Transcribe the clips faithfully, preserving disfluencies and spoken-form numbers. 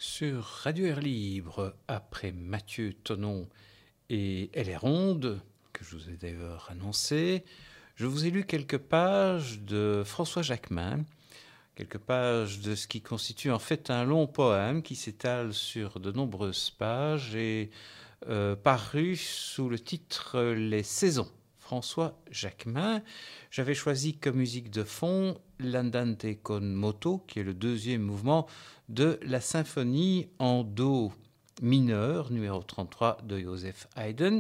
Sur Radio Air Libre, après Mathieu Tonon et Elle est ronde, que je vous ai d'ailleurs annoncé, je vous ai lu quelques pages de François Jacquemin, quelques pages de ce qui constitue en fait un long poème qui s'étale sur de nombreuses pages et euh, paru sous le titre Les Saisons. François Jacquemin. J'avais choisi comme musique de fond l'Andante con moto, qui est le deuxième mouvement de la symphonie en do mineur, numéro trente-trois de Joseph Haydn.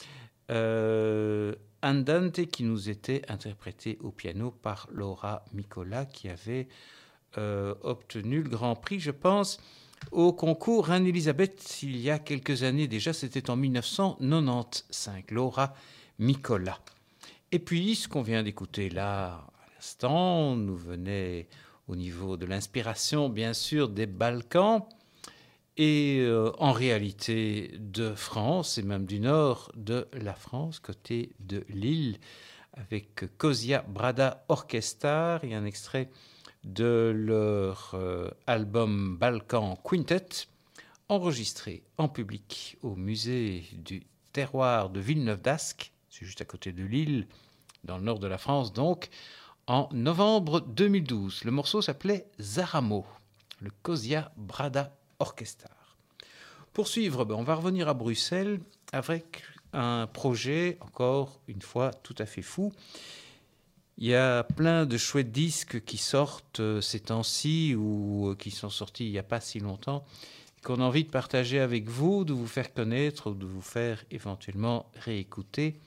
Euh, Andante qui nous était interprété au piano par Laura Micola, qui avait euh, obtenu le Grand Prix, je pense, au concours Reine-Élisabeth il y a quelques années déjà, c'était en dix-neuf cent quatre-vingt-quinze, Laura Micola. Et puis, ce qu'on vient d'écouter là, à l'instant, nous venait au niveau de l'inspiration, bien sûr, des Balkans, et euh, en réalité de France, et même du nord de la France, côté de Lille, avec Kosia Brada Orchestra. Il y a un extrait de leur euh, album Balkan Quintet, enregistré en public au musée du terroir de Villeneuve-d'Ascq, c'est juste à côté de Lille, dans le nord de la France donc, en novembre deux mille douze. Le morceau s'appelait Zaramo, le Kosia Brada Orchestra. Pour suivre, ben on va revenir à Bruxelles avec un projet, encore une fois, tout à fait fou. Il y a plein de chouettes disques qui sortent ces temps-ci ou qui sont sortis il n'y a pas si longtemps, qu'on a envie de partager avec vous, de vous faire connaître ou de vous faire éventuellement réécouter.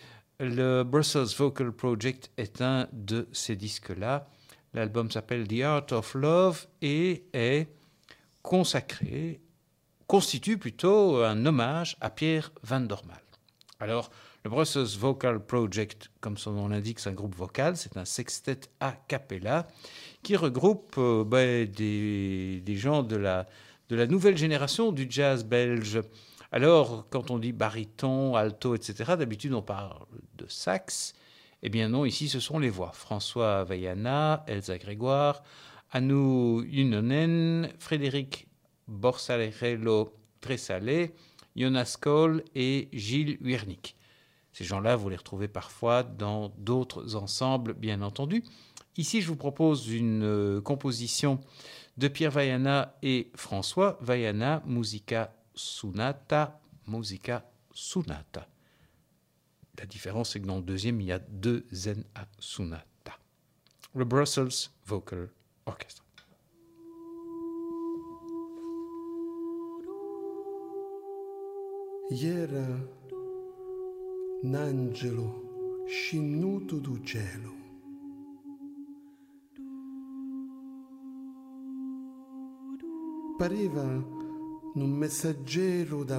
Le Brussels Vocal Project est un de ces disques-là. L'album s'appelle The Art of Love et est consacré, constitue plutôt un hommage à Pierre Van Dormael. Alors, le Brussels Vocal Project, comme son nom l'indique, c'est un groupe vocal, c'est un sextet a cappella qui regroupe euh, ben, des, des gens de la, de la nouvelle génération du jazz belge. Alors, quand on dit baryton, alto, et cetera, d'habitude on parle de sax. Eh bien non, ici ce sont les voix. François Vaiana, Elsa Grégoire, Anu Yunonen, Frédéric Borsalero Tressalé, Jonas Kohl et Gilles Wiernik. Ces gens-là, vous les retrouvez parfois dans d'autres ensembles, bien entendu. Ici, je vous propose une euh, composition de Pierre Vaiana et François Vaiana, Musica Sonata, Musica Sonata. La différence, c'est que dans le deuxième, il y a deux N à Sonata. Le Brussels Vocal Orchestra. Iera un angelo scenduto du cielo. Pareva un messaggero da